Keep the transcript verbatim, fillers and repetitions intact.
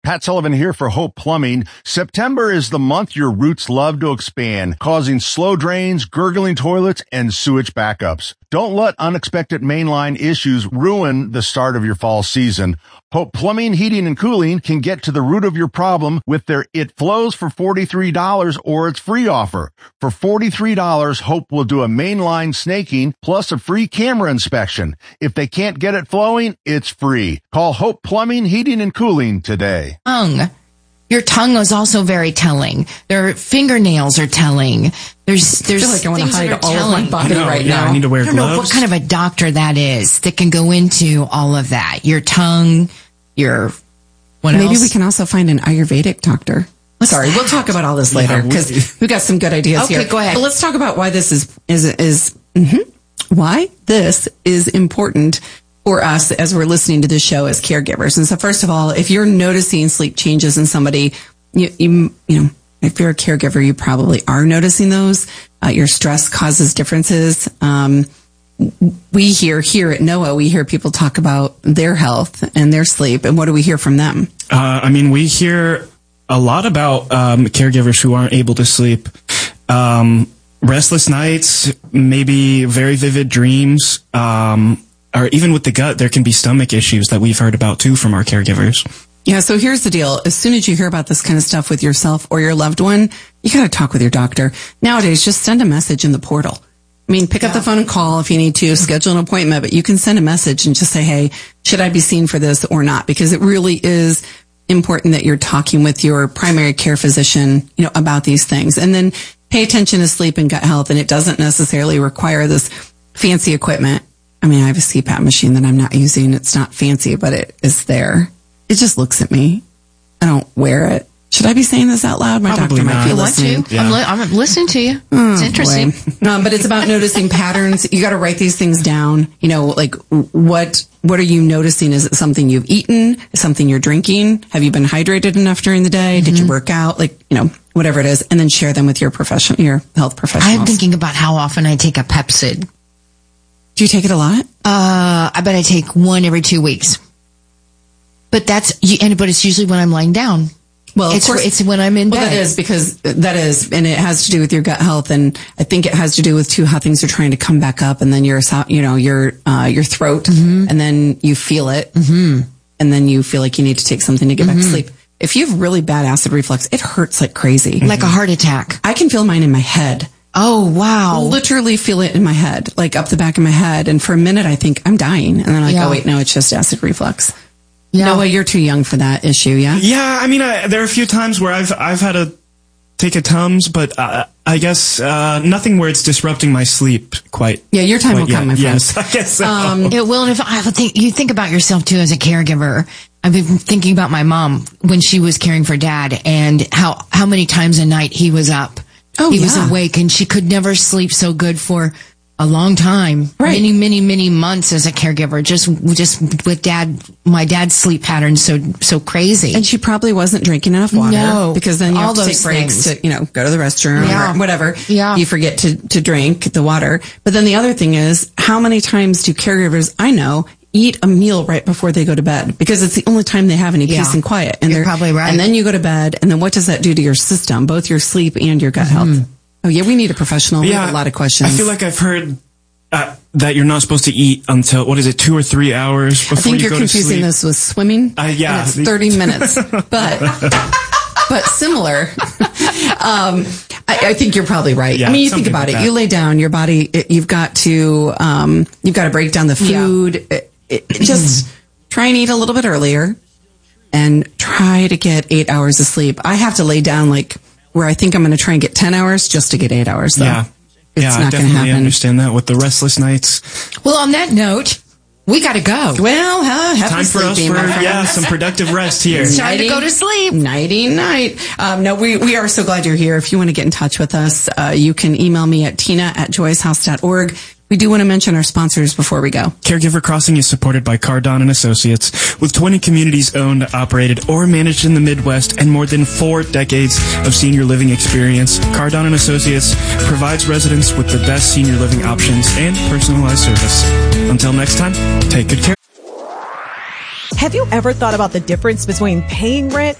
Pat Sullivan here for Hope Plumbing. September is the month your roots love to expand, causing slow drains, gurgling toilets, and sewage backups. Don't let unexpected mainline issues ruin the start of your fall season. Hope Plumbing, Heating, and Cooling can get to the root of your problem with their It Flows for forty-three dollars or its free offer. For forty-three dollars, Hope will do a mainline snaking plus a free camera inspection. If they can't get it flowing, it's free. Call Hope Plumbing, Heating, and Cooling today. Tongue. Your tongue is also very telling. Their fingernails are telling. There's, there's I feel like I want to hide all telling. of my body know, right yeah, now. I need to wear I don't gloves. know what kind of a doctor that is that can go into all of that. Your tongue, your what Maybe else? we can also find an Ayurvedic doctor. What's Sorry, that? we'll talk about all this later Yeah, we- because we've got some good ideas Okay, here. go ahead. But let's talk about why this is is is mhm, why this is important for us as we're listening to this show as caregivers. And so, first of all, if you're noticing sleep changes in somebody, you you, you know, if you're a caregiver, you probably are noticing those. Uh, your stress causes differences. Um, we hear here at NOAA, we hear people talk about their health and their sleep. And what do we hear from them? Uh, I mean, we hear a lot about um, caregivers who aren't able to sleep. Um, restless nights, maybe very vivid dreams, um, or even with the gut, there can be stomach issues that we've heard about too from our caregivers. Yeah, so here's the deal. As soon as you hear about this kind of stuff with yourself or your loved one, you got to talk with your doctor. Nowadays, just send a message in the portal. I mean, pick up the phone and call if you need to, schedule an appointment, but you can send a message and just say, hey, should I be seen for this or not? Because it really is important that you're talking with your primary care physician, you know, about these things. And then pay attention to sleep and gut health. And it doesn't necessarily require this fancy equipment. I mean, I have a C PAP machine that I'm not using. It's not fancy, but it is there. It just looks at me. I don't wear it. Should I be saying this out loud? My Probably doctor might not. be You want listening. to? I'm, li- I'm listening to you. It's interesting. Boy. Um, but it's about noticing patterns. You got to write these things down. You know, like what what are you noticing? Is it something you've eaten? Is something you're drinking? Have you been hydrated enough during the day? Mm-hmm. Did you work out? Like, you know, whatever it is, and then share them with your profession, your health professionals. I'm thinking about how often I take a Pepsid. Do you take it a lot? Uh, I bet I take one every two weeks. But that's, you- and but it's usually when I'm lying down. Well, of It's course, it's when I'm in well, bed. that is because that is, and it has to do with your gut health, and I think it has to do with too how things are trying to come back up, and then your, you know, your uh, your throat, Mm-hmm. and then you feel it, mm-hmm. and then you feel like you need to take something to get Mm-hmm. back to sleep. If you have really bad acid reflux, it hurts like crazy, Like a heart attack. I can feel mine in my head. Oh, wow. Literally feel it in my head, like up the back of my head, and for a minute I think I'm dying, and then I'm like, Yeah. oh wait, no, it's just acid reflux. Yeah. Noah, you're too young for that issue, yeah? Yeah, I mean, I, there are a few times where I've I've had to take a Tums, but uh, I guess uh, nothing where it's disrupting my sleep quite. Yeah, your time quite will come, yet. my friend. Yes, I guess so. Um, It will. And if I would think, you think about yourself too as a caregiver. I've been thinking about my mom when she was caring for dad and how, how many times a night he was up. Oh, he was yeah. awake and she could never sleep so good for a long time. Right. Many, many, many months as a caregiver. Just, just with dad, my dad's sleep pattern so, so crazy. And she probably wasn't drinking enough water. No. Because then you All have to take those breaks things. to, you know, go to the restroom Yeah. or whatever. Yeah. You forget to, to drink the water. But then the other thing is, how many times do caregivers I know eat a meal right before they go to bed? Because it's the only time they have any Yeah. peace and quiet. And You're they're probably right. And then you go to bed, and then what does that do to your system, both your sleep and your gut health? Oh yeah, we need a professional. We have a lot of questions. I feel like I've heard uh, that you're not supposed to eat until, what is it, two or three hours before I think you you're go confusing to sleep. this with swimming. Uh, yeah. And it's thirty minutes, but but similar. um, I, I think you're probably right. Yeah, I mean, you think something about like it. that. You lay down, your body. It, you've got to um, you've got to break down the food. It, it, it just try and eat a little bit earlier, and try to get eight hours of sleep. I have to lay down like where I think I'm going to try and get ten hours just to get eight hours. Though. Yeah. It's yeah, I not going to definitely happen. understand that with the restless nights. well, on that note, we got to go. Well, huh, happy Time for us sleeping, for, my friend. yeah, some productive rest here. It's time to go to sleep. Nighty night. Um, no, we, we are so glad you're here. If you want to get in touch with us, uh, you can email me at tina at joyshouse dot org. We do want to mention our sponsors before we go. Caregiver Crossing is supported by Cardon and Associates, with twenty communities owned, operated, or managed in the Midwest, and more than four decades of senior living experience. Cardon and Associates provides residents with the best senior living options and personalized service. Until next time, take good care. Have you ever thought about the difference between paying rent